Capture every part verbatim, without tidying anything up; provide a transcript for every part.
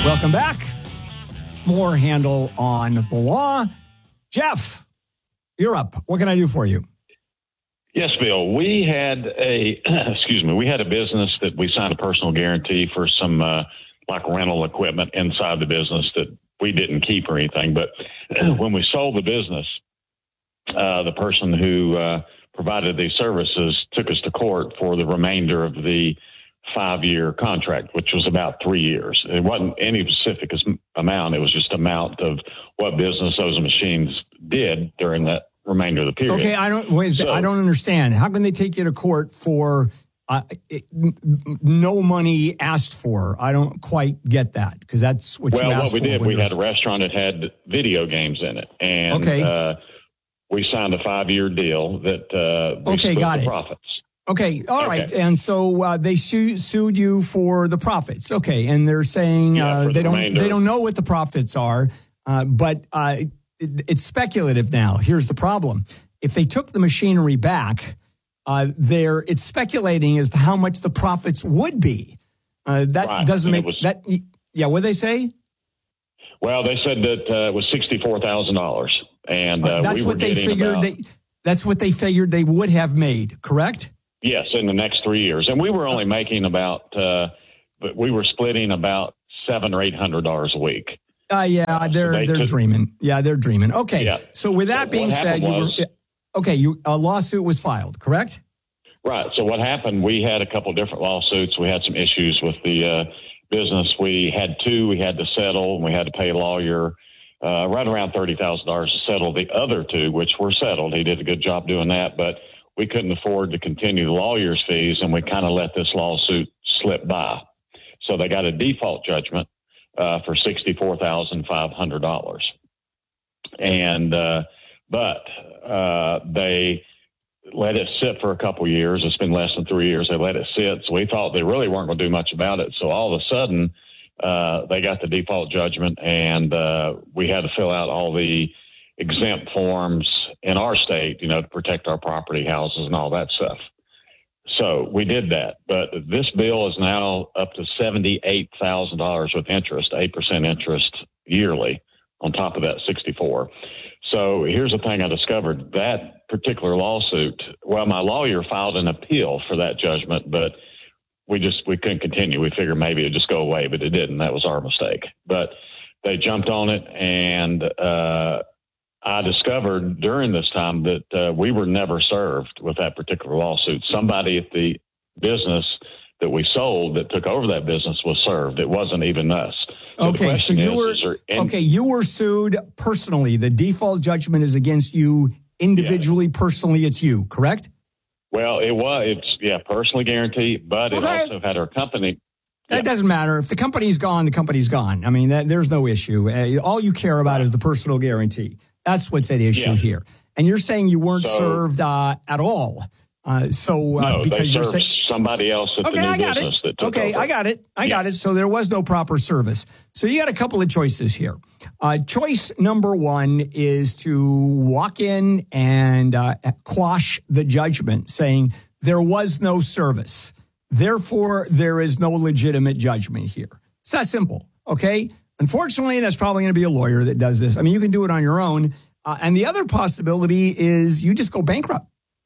Welcome back. More Handel on the Law. Jeff, you're up. What can I do for you? Yes, Bill. We had a, excuse me, we had a business that we signed a personal guarantee for some uh, like rental equipment inside the business that we didn't keep or anything. But when we sold the business, uh, the person who uh, provided these services took us to court for the remainder of the five-year contract, which was about three years. It wasn't any specific amount. It was just amount of what business those machines did during that remainder of the period. Okay, I don't wait. So, I don't understand. How can they take you to court for uh, it, no money asked for? I don't quite get that because that's what well, you asked for. Well, what we did, we had a restaurant that had video games in it, and okay. uh, we signed a five-year deal that uh, we okay, split got the it. profits. Okay, all okay. right, and so uh, they su- sued you for the profits. Okay, and they're saying yeah, uh, the they don't remainder. they don't know what the profits are, uh, but uh, it, it's speculative now. Here's the problem: if they took the machinery back, uh, there it's speculating as to how much the profits would be. Uh, that right. doesn't and make was, that. Yeah, what they say? Well, they said that uh, it was sixty-four thousand dollars, and uh, that's we what were they figured. About, they, that's what they figured they would have made. Correct? Yes, in the next three years, and we were only making about, uh, but we were splitting about seven or eight hundred dollars a week. Uh, yeah, they're so they they're took, dreaming. Yeah, they're dreaming. Okay, yeah. so with that so being said, you was, were, okay, you a lawsuit was filed, correct? Right. So what happened? We had a couple of different lawsuits. We had some issues with the uh, business. We had two. We had to settle, and we had to pay a lawyer uh, right around thirty thousand dollars to settle the other two, which were settled. He did a good job doing that, but we couldn't afford to continue the lawyer's fees, and we kind of let this lawsuit slip by. So they got a default judgment uh, for sixty-four thousand five hundred dollars. And, uh, but uh, they let it sit for a couple of years. It's been less than three years. They let it sit. So we thought they really weren't going to do much about it. So all of a sudden, uh, they got the default judgment, and uh, we had to fill out all the exempt forms in our state, you know, to protect our property, houses, and all that stuff. So we did that. But this bill is now up to seventy-eight thousand dollars with interest, eight percent interest yearly on top of that sixty-four. So here's the thing I discovered. That particular lawsuit, well, my lawyer filed an appeal for that judgment, but we just, we couldn't continue. We figured maybe it'd just go away, but it didn't. That was our mistake. But they jumped on it, and, uh, I discovered during this time that uh, we were never served with that particular lawsuit. Somebody at the business that we sold that took over that business was served. It wasn't even us. So okay, so you is, were is in, okay. You were sued personally. The default judgment is against you individually. Yeah. Personally, it's you. Correct? Well, it was. It's yeah, personally guaranteed, but it okay. also had our company. That yeah. doesn't matter. If the company's gone, the company's gone. I mean, that, there's no issue. Uh, all you care about is the personal guarantee. That's what's at issue yeah. here. And you're saying you weren't so, served uh, at all. Uh, so uh, no, because they you're served saying somebody else at okay, the new I got business it. that took okay, over. I got it. I yeah. got it. So there was no proper service. So you got a couple of choices here. Uh, choice number one is to walk in and uh, quash the judgment, saying there was no service. Therefore, there is no legitimate judgment here. It's that simple. Okay. Unfortunately, that's probably going to be a lawyer that does this. I mean, you can do it on your own. Uh, and the other possibility is you just go bankrupt.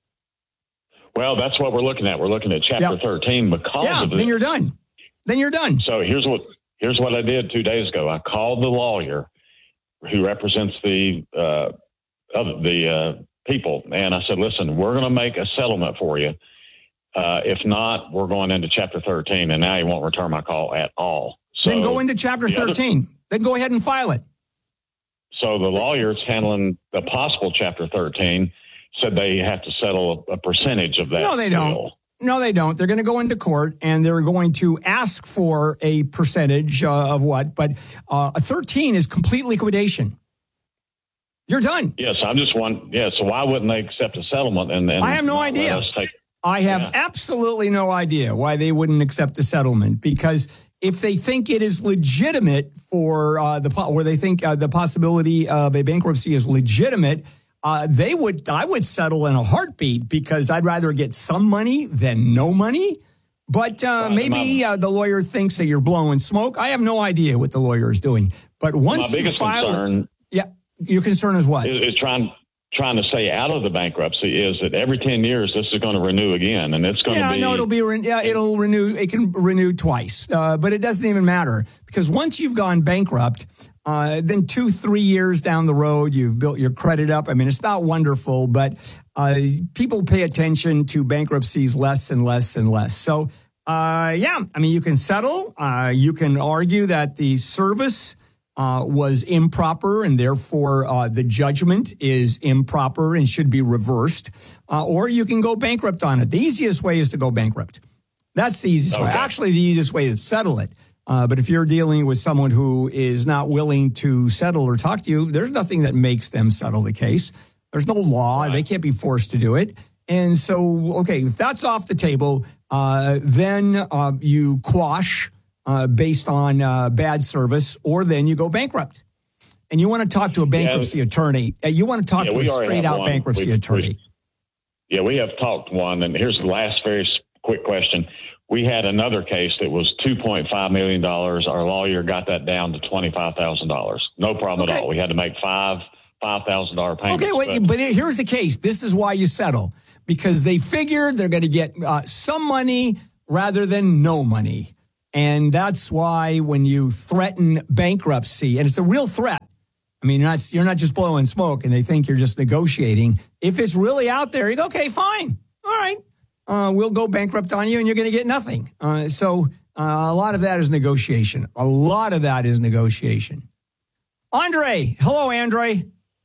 Well, that's what we're looking at. We're looking at Chapter yeah. thirteen because yeah, of this. Then you're done. Then you're done. So here's what here's what I did two days ago. I called the lawyer who represents the uh, other, the uh, people, and I said, "Listen, we're going to make a settlement for you. Uh, if not, we're going into Chapter thirteen." And now he won't return my call at all. So then go into Chapter thirteen. Other, then go ahead and file it. So the lawyers handling the possible Chapter thirteen said they have to settle a, a percentage of that. No, they don't. bill. No, they don't. They're going to go into court and they're going to ask for a percentage uh, of what? But uh, a thirteen is complete liquidation. You're done. Yes, I'm just one. Yeah, so why wouldn't they accept a settlement? And, and I have no idea. Take, I have yeah. absolutely no idea why they wouldn't accept the settlement, because if they think it is legitimate for uh, the, or they think uh, the possibility of a bankruptcy is legitimate, uh, they would, I would settle in a heartbeat, because I'd rather get some money than no money. But uh, maybe uh, the lawyer thinks that you're blowing smoke. I have no idea what the lawyer is doing. But once my you biggest file, concern, yeah, your concern is what? Is, is trying trying to stay out of the bankruptcy is that every ten years this is going to renew again, and it's going yeah, to be. no, it'll be re- yeah, it'll renew. It can renew twice, uh, but it doesn't even matter because once you've gone bankrupt, uh, then two, three years down the road, you've built your credit up. I mean, it's not wonderful, but uh, people pay attention to bankruptcies less and less and less. So, uh, yeah, I mean, you can settle. Uh, you can argue that the service Uh, was improper and therefore uh, the judgment is improper and should be reversed, uh, or you can go bankrupt on it. The easiest way is to go bankrupt. That's the easiest okay. way. Actually, the easiest way is to settle it. Uh, but if you're dealing with someone who is not willing to settle or talk to you, there's nothing that makes them settle the case. There's no law. Right. They can't be forced to do it. And so, okay, if that's off the table, uh, then uh, you quash Uh, based on uh, bad service, or then you go bankrupt. And you want to talk to a bankruptcy yeah, attorney. Uh, you want to talk yeah, to a straight-out bankruptcy we, attorney. We, yeah, we have talked one, and here's the last very quick question. We had another case that was two point five million dollars. Our lawyer got that down to twenty-five thousand dollars. No problem okay. at all. We had to make five five thousand dollars payments. Okay, wait, but, but here's the case. This is why you settle, because they figured they're going to get uh, some money rather than no money. And that's why when you threaten bankruptcy, and it's a real threat, I mean, you're not, you're not just blowing smoke and they think you're just negotiating. If it's really out there, you go, okay, fine. All right. Uh, we'll go bankrupt on you and you're going to get nothing. Uh, so uh, a lot of that is negotiation. A lot of that is negotiation. Andre. Hello, Andre.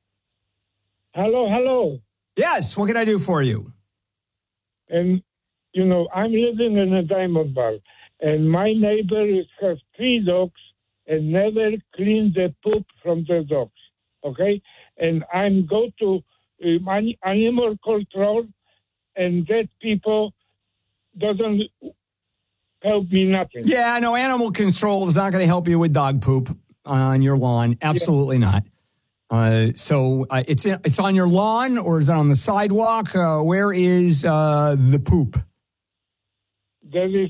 Hello, hello. Yes. What can I do for you? And, you know, I'm living in a diamond bar. And my neighbor has three dogs and never clean the poop from the dogs, okay? And I'm go to um, animal control, and that people doesn't help me nothing. Yeah, no, animal control is not going to help you with dog poop on your lawn. Absolutely yeah. not. Uh, so uh, it's it's on your lawn, or is it on the sidewalk? Uh, where is uh, the poop? There is.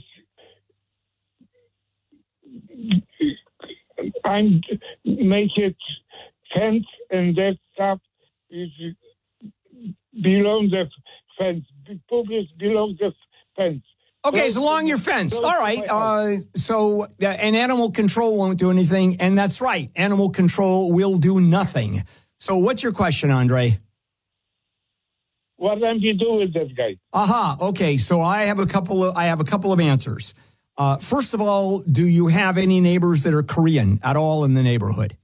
I'm make it fence, and that stuff is below the fence. The poop is below the fence. Okay, so along your fence. All right. Uh, so, uh, and animal control won't do anything. And that's right. Animal control will do nothing. So what's your question, Andre? What am you do with that guy? Aha. Okay. So I have a couple of, I have a couple of answers. Uh, first of all, do you have any neighbors that are Korean at all in the neighborhood?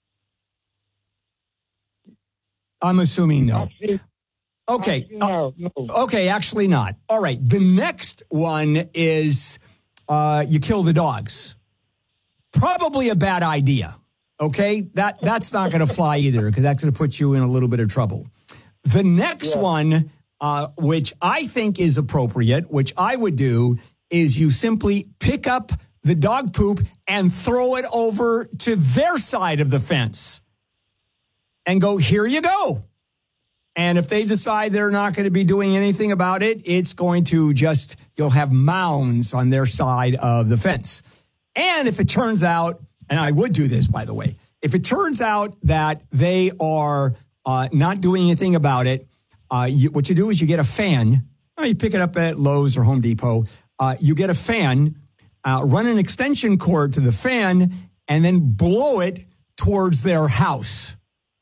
I'm assuming no. Okay. No, no. Okay, actually not. All right. The next one is uh, you kill the dogs. Probably a bad idea. Okay? That that's not going to fly either, because that's going to put you in a little bit of trouble. The next yeah. one, uh, which I think is appropriate, which I would do, is you simply pick up the dog poop and throw it over to their side of the fence and go, here you go. And if they decide they're not going to be doing anything about it, it's going to just, you'll have mounds on their side of the fence. And if it turns out, and I would do this, by the way, if it turns out that they are uh, not doing anything about it, uh, you, what you do is you get a fan. You pick it up at Lowe's or Home Depot. Uh, you get a fan, uh, run an extension cord to the fan, and then blow it towards their house.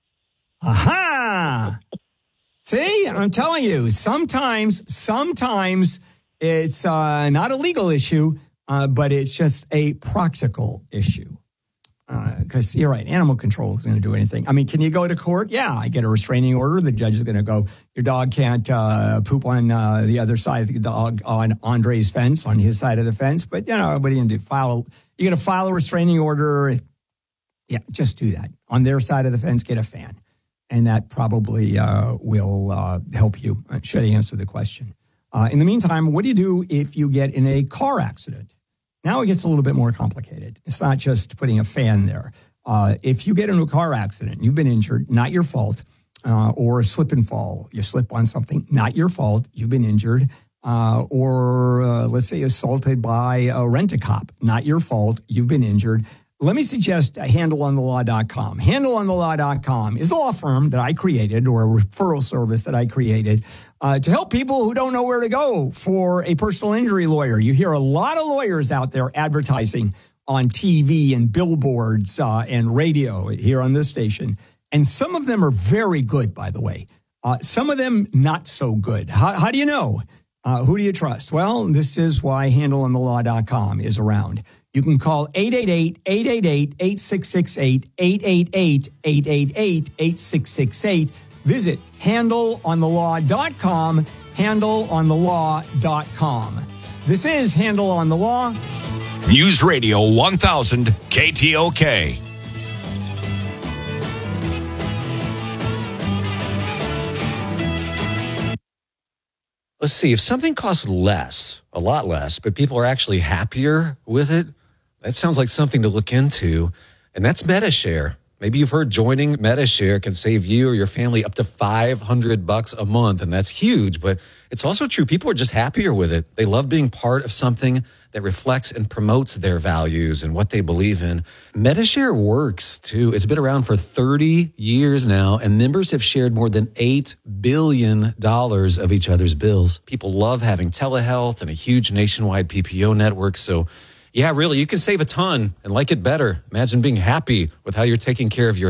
Aha! See, I'm telling you, sometimes, sometimes it's uh, not a legal issue, uh, but it's just a practical issue. Because uh, you're right, animal control is going to do anything. I mean, can you go to court? Yeah, I get a restraining order. The judge is going to go, your dog can't uh, poop on uh, the other side of the dog, on Andre's fence, on his side of the fence. But, you know, what are you going to do? File, you're going to file a restraining order. Yeah, just do that. On their side of the fence, get a fan. And that probably uh, will uh, help you, should I answer the question. Uh, in the meantime, what do you do if you get in a car accident? Now it gets a little bit more complicated. It's not just putting a fan there. Uh, if you get into a car accident, you've been injured, not your fault, uh, or a slip and fall, you slip on something, not your fault, you've been injured, uh, or uh, let's say assaulted by a rent-a-cop. Not your fault. You've been injured. Let me suggest handle on the law dot com. handle on the law dot com is a law firm that I created, or a referral service that I created uh, to help people who don't know where to go for a personal injury lawyer. You hear a lot of lawyers out there advertising on T V and billboards uh, and radio here on this station. And some of them are very good, by the way. Uh, some of them not so good. How, how do you know? Uh, who do you trust? Well, this is why handle on the law dot com is around. You can call eight eight eight, eight eight eight, eight six six eight, eight eight eight, eight eight eight, eight six six eight. Visit handle on the law dot com, handle on the law dot com. This is Handle on the Law. News Radio one thousand K T O K. Let's see, if something costs less, a lot less, but people are actually happier with it, that sounds like something to look into. And that's MediShare. Maybe you've heard joining MediShare can save you or your family up to five hundred bucks a month. And that's huge, but it's also true. People are just happier with it. They love being part of something that reflects and promotes their values and what they believe in. MediShare works too. It's been around for thirty years now, and members have shared more than eight billion dollars of each other's bills. People love having telehealth and a huge nationwide P P O network. So yeah, really, you can save a ton and like it better. Imagine being happy with how you're taking care of your